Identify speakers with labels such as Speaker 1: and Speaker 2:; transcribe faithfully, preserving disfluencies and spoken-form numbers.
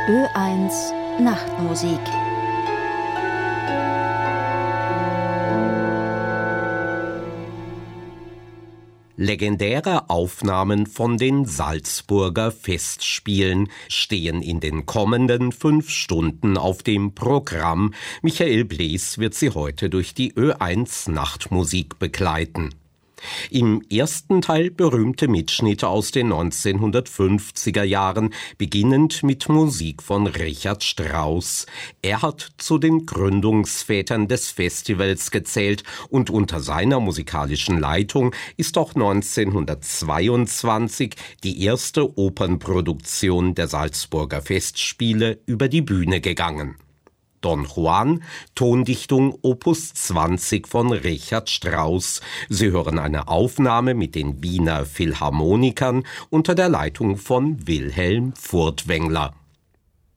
Speaker 1: Ö eins Nachtmusik.
Speaker 2: Legendäre Aufnahmen von den Salzburger Festspielen stehen in den kommenden fünf Stunden auf dem Programm. Michael Blees wird sie heute durch die Ö eins Nachtmusik begleiten. Im ersten Teil berühmte Mitschnitte aus den neunzehnhundertfünfziger Jahren, beginnend mit Musik von Richard Strauss. Er hat zu den Gründungsvätern des Festivals gezählt und unter seiner musikalischen Leitung ist auch neunzehnhundertzweiundzwanzig die erste Opernproduktion der Salzburger Festspiele über die Bühne gegangen. Don Juan, Tondichtung Opus zwanzig von Richard Strauss. Sie hören eine Aufnahme mit den Wiener Philharmonikern unter der Leitung von Wilhelm Furtwängler.